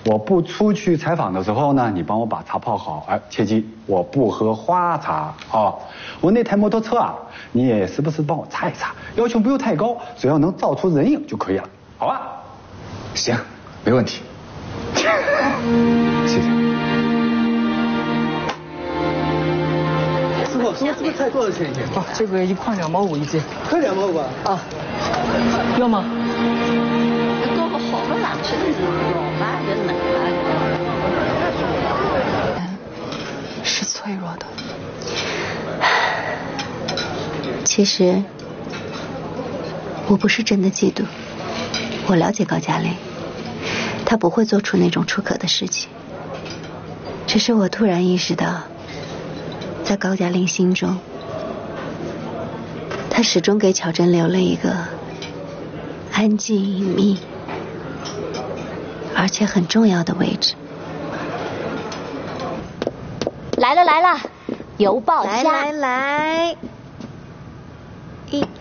我不出去采访的时候呢，你帮我把茶泡好，哎，切记我不喝花茶啊。我那台摩托车啊，你也时不时帮我擦一擦，要求不用太高，只要能照出人影就可以了，好吧？ 行，没问题。 谢谢。 师傅，这个菜多少钱一斤？ 啊，这个1块2毛5一斤。 快2毛5啊？ 啊，要吗？ 过个好不冷吃的老吧就冷了。 是脆弱的。其实我不是真的嫉妒，我了解高加林，他不会做出那种出格的事情。只是我突然意识到，在高加林心中，他始终给巧珍留了一个安静隐秘而且很重要的位置。 来了，油爆虾！ 来，